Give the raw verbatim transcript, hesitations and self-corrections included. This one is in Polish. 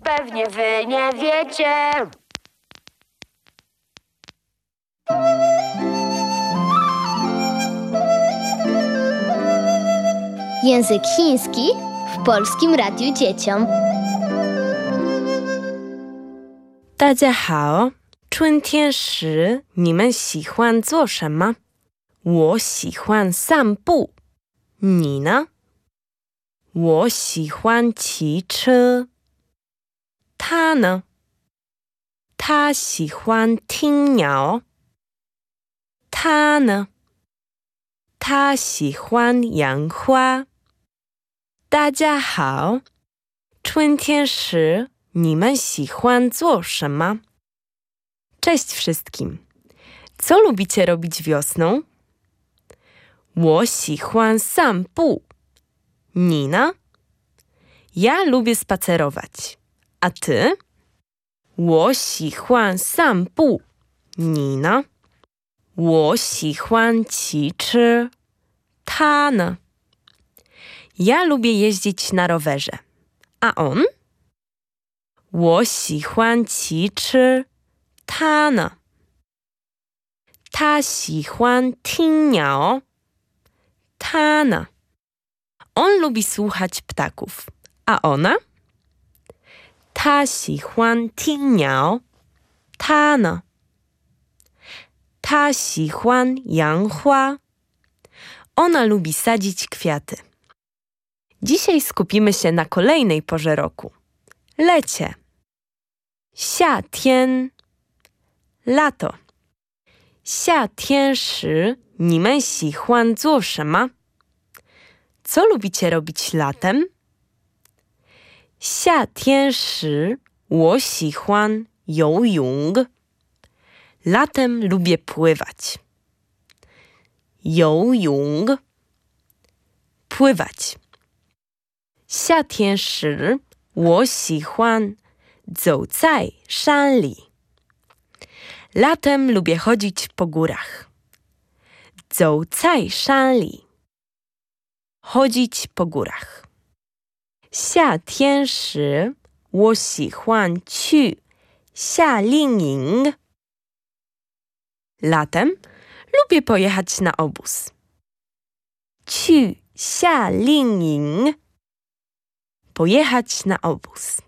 pewnie wy nie wiecie. Język chiński w Polskim Radiu Dzieciom. 大家好，春天时你们喜欢做什么？我喜欢散步，你呢？我喜欢骑车，他呢？他喜欢听鸟，他呢？他喜欢养花。大家好，春天时你们喜欢做什么？ Cześć wszystkim! Co lubicie robić wiosną? 我喜欢散步。你呢？ Ja lubię spacerować. A ty? 我喜欢散步。你呢？我喜欢骑车。他呢？ Ja lubię jeździć na rowerze. A on? 我喜欢骑车。他呢？他喜欢听鸟。他呢？ On lubi słuchać ptaków. A ona? 他喜欢听鸟。他呢？他喜欢养花。Ona lubi sadzić kwiaty. Dzisiaj skupimy się na kolejnej porze roku. Lecie. 夏天 lato. 夏天时你们喜欢做什么？ Co lubicie robić latem? 夏天时我喜欢游泳。Latem lubię pływać. 游泳 pływać. 夏天时我喜欢走在山里。Latem lubię chodzić po górach. 走在山里 chodzić po górach. 夏天时我喜欢去夏令营。Latem lubię pojechać na obóz. 去夏令营 pojechać na obóz.